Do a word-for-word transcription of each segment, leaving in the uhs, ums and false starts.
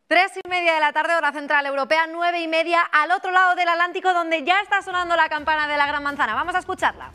Tres y media de la tarde, hora central europea, nueve y media al otro lado del Atlántico, donde ya está sonando la campana de la Gran Manzana. Vamos a escucharla.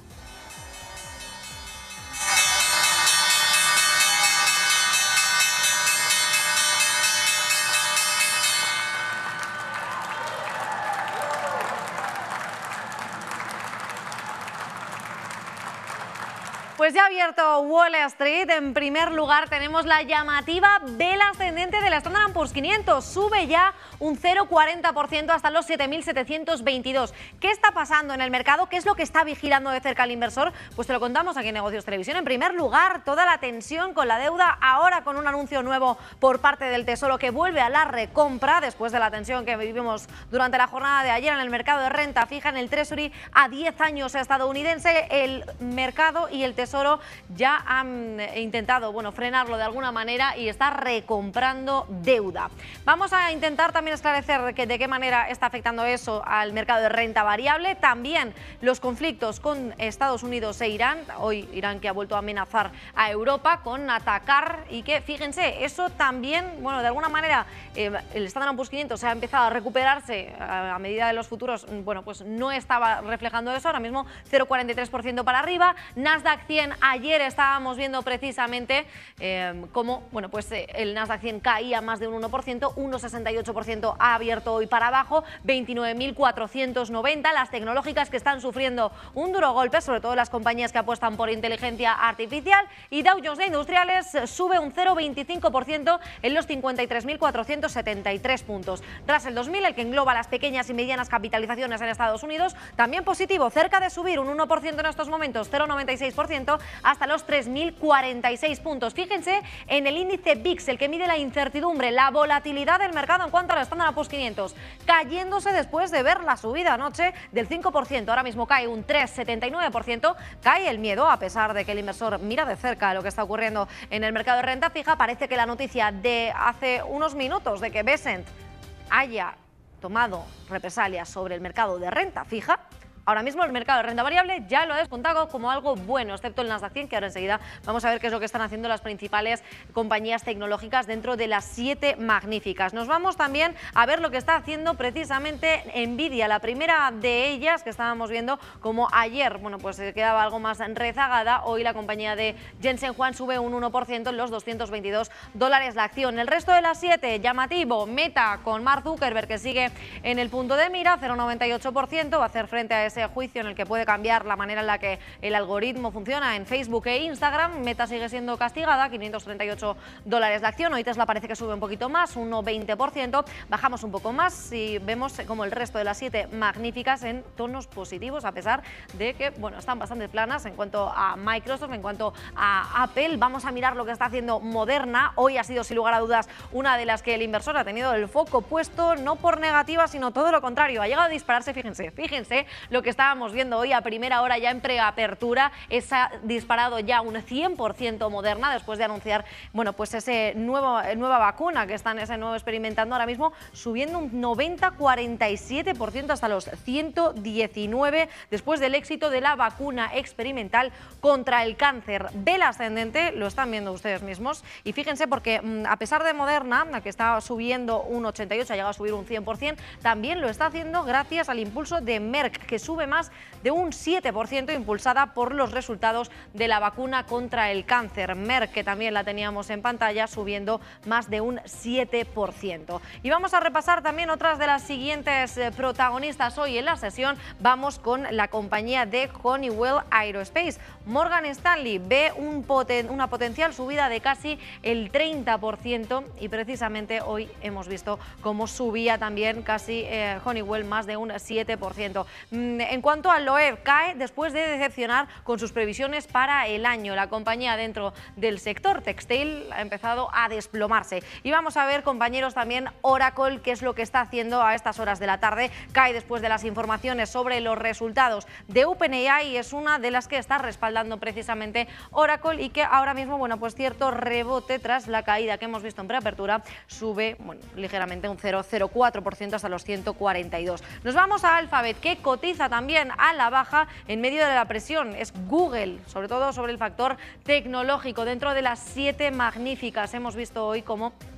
Pues ya ha abierto Wall Street. En primer lugar tenemos la llamativa vela ascendente de la Standard and Poor's quinientos. Sube ya un cero coma cuarenta por ciento hasta los siete mil setecientos veintidós. ¿Qué está pasando en el mercado? ¿Qué es lo que está vigilando de cerca el inversor? Pues te lo contamos aquí en Negocios Televisión. En primer lugar, toda la tensión con la deuda, ahora con un anuncio nuevo por parte del Tesoro que vuelve a la recompra después de la tensión que vivimos durante la jornada de ayer en el mercado de renta fija, en el Treasury a diez años estadounidense. El mercado y el Tesoro ya han intentado, bueno, frenarlo de alguna manera y está recomprando deuda. Vamos a intentar también esclarecer que, de qué manera está afectando eso al mercado de renta variable. También los conflictos con Estados Unidos e Irán. Hoy Irán que ha vuelto a amenazar a Europa con atacar y que, fíjense, eso también, bueno, de alguna manera eh, el Standard and Poor's quinientos ha empezado a recuperarse a, a medida de los futuros. Bueno, pues no estaba reflejando eso. Ahora mismo cero coma cuarenta y tres por ciento para arriba. Nasdaq cien, ayer estábamos viendo precisamente eh, cómo, bueno, pues eh, el Nasdaq cien caía más de un uno por ciento, uno coma sesenta y ocho por ciento ha abierto hoy para abajo, veintinueve mil cuatrocientos noventa. Las tecnológicas que están sufriendo un duro golpe, sobre todo las compañías que apuestan por inteligencia artificial, y Dow Jones de Industriales sube un cero coma veinticinco por ciento en los cincuenta y tres mil cuatrocientos setenta y tres puntos. Russell dos mil, el que engloba las pequeñas y medianas capitalizaciones en Estados Unidos, también positivo, cerca de subir un uno por ciento en estos momentos, cero coma noventa y seis por ciento, hasta los tres mil cuarenta y seis puntos. Fíjense en el índice V I X, el que mide la incertidumbre, la volatilidad del mercado en cuanto a la Standard and Poor's quinientos, cayéndose después de ver la subida anoche del cinco por ciento. Ahora mismo cae un tres coma setenta y nueve por ciento. Cae el miedo, a pesar de que el inversor mira de cerca lo que está ocurriendo en el mercado de renta fija. Parece que la noticia de hace unos minutos de que Bessent haya tomado represalias sobre el mercado de renta fija, ahora mismo el mercado de renta variable ya lo ha descontado como algo bueno, excepto el Nasdaq cien, que ahora enseguida vamos a ver qué es lo que están haciendo las principales compañías tecnológicas dentro de las siete magníficas. Nos vamos también a ver lo que está haciendo precisamente Nvidia, la primera de ellas que estábamos viendo como ayer, bueno, pues se quedaba algo más rezagada. Hoy la compañía de Jensen Huang sube un uno por ciento en los doscientos veintidós dólares la acción. El resto de las siete, llamativo, Meta con Mark Zuckerberg, que sigue en el punto de mira, cero coma noventa y ocho por ciento, va a hacer frente a ese juicio en el que puede cambiar la manera en la que el algoritmo funciona en Facebook e Instagram. Meta sigue siendo castigada, quinientos treinta y ocho dólares la acción. Hoy Tesla parece que sube un poquito más, un uno coma veinte por ciento. Bajamos un poco más y vemos como el resto de las siete magníficas en tonos positivos, a pesar de que, bueno, están bastante planas en cuanto a Microsoft, en cuanto a Apple. Vamos a mirar lo que está haciendo Moderna. Hoy ha sido, sin lugar a dudas, una de las que el inversor ha tenido el foco puesto, no por negativa, sino todo lo contrario. Ha llegado a dispararse, fíjense, fíjense lo que estábamos viendo hoy a primera hora ya en preapertura. Es ha disparado ya un cien por ciento Moderna después de anunciar, bueno, pues ese nuevo, nueva vacuna que están ese nuevo experimentando, ahora mismo subiendo un noventa coma cuarenta y siete por ciento hasta los ciento diecinueve después del éxito de la vacuna experimental contra el cáncer. Vela ascendente, lo están viendo ustedes mismos, y fíjense porque a pesar de Moderna, que está subiendo un ochenta y ocho, ha llegado a subir un cien por ciento, también lo está haciendo gracias al impulso de Merck, que sube más de un siete por ciento, impulsada por los resultados de la vacuna contra el cáncer. Merck, que también la teníamos en pantalla, subiendo más de un siete por ciento. Y vamos a repasar también otras de las siguientes protagonistas hoy en la sesión. Vamos con la compañía de Honeywell Aerospace. Morgan Stanley ve un poten una potencial subida de casi el treinta por ciento y precisamente hoy hemos visto cómo subía también casi eh, Honeywell más de un siete por ciento. En cuanto al Loeb, cae después de decepcionar con sus previsiones para el año. La compañía dentro del sector textil ha empezado a desplomarse. Y vamos a ver, compañeros, también Oracle, qué es lo que está haciendo a estas horas de la tarde. Cae después de las informaciones sobre los resultados de OpenAI y es una de las que está respaldando precisamente Oracle y que ahora mismo, bueno, pues cierto rebote tras la caída que hemos visto en preapertura, sube, bueno, ligeramente un cero coma cero cuatro por ciento hasta los ciento cuarenta y dos. Nos vamos a Alphabet, que cotiza también a la baja en medio de la presión. Es Google, sobre todo sobre el factor tecnológico. Dentro de las siete magníficas hemos visto hoy cómo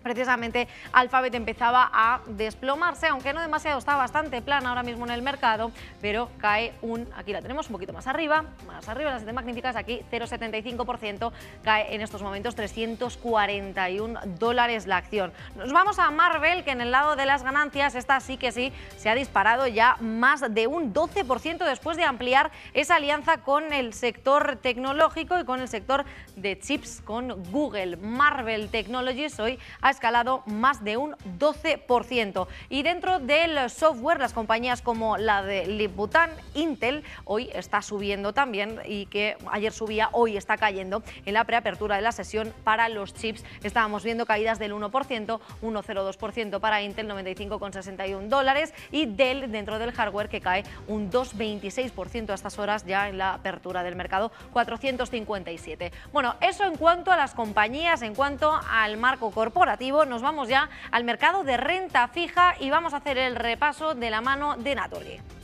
precisamente Alphabet empezaba a desplomarse, aunque no demasiado, está bastante plana ahora mismo en el mercado, pero cae un, aquí la tenemos un poquito más arriba, más arriba las siete magníficas, aquí cero coma setenta y cinco por ciento, cae en estos momentos trescientos cuarenta y un dólares la acción. Nos vamos a Marvell, que en el lado de las ganancias, esta sí que sí, se ha disparado ya más de un doce por ciento después de ampliar esa alianza con el sector tecnológico y con el sector de chips con Google. Marvell Technologies hoy ha escalado más de un doce por ciento. Y dentro del software, las compañías como la de Lip-Bu-Tan, Intel, hoy está subiendo también, y que ayer subía, hoy está cayendo en la preapertura de la sesión para los chips. Estábamos viendo caídas del uno por ciento, uno coma cero dos por ciento para Intel, noventa y cinco coma sesenta y un dólares, y Dell dentro del hardware, que cae un dos coma veintiséis por ciento a estas horas ya en la apertura del mercado, cuatrocientos cincuenta y siete. Bueno, eso en cuanto a las compañías, en cuanto al marco corporativo. Nos vamos ya al mercado de renta fija y vamos a hacer el repaso de la mano de Naturgy.